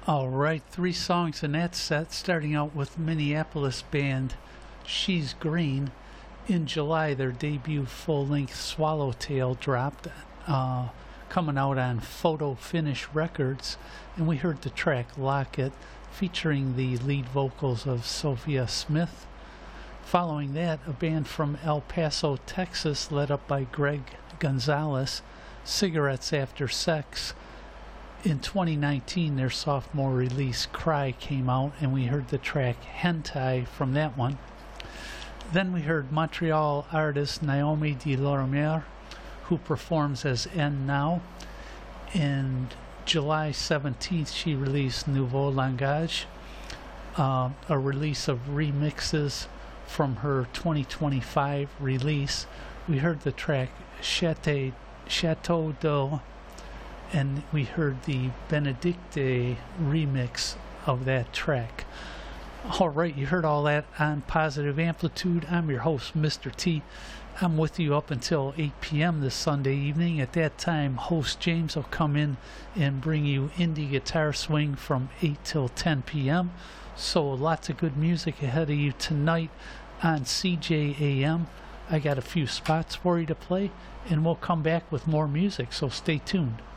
All right, three songs in that set, starting out with Minneapolis band She's Green. In July, their debut full-length Swallowtail dropped, coming out on Photo Finish Records, and we heard the track Lock It, featuring the lead vocals of Sophia Smith. Following that, a band from El Paso, Texas, led up by Greg Gonzalez, Cigarettes After Sex. In 2019, their sophomore release, Cry, came out, and we heard the track Hentai from that one. Then we heard Montreal artist Naomi de Lorimer, who performs as N Now. And July 17th, she released Nouveau Langage, a release of remixes from her 2025 release. We heard the track Chateau d'Eau, and we heard the Benedicte remix of that track. All right, you heard all that on Positive Amplitude. I'm your host, Mr. T. I'm with you up until 8 p.m. this Sunday evening. At that time, host James will come in and bring you indie guitar swing from 8 till 10 p.m. So lots of good music ahead of you tonight on CJAM. I got a few spots for you to play, and we'll come back with more music, so stay tuned.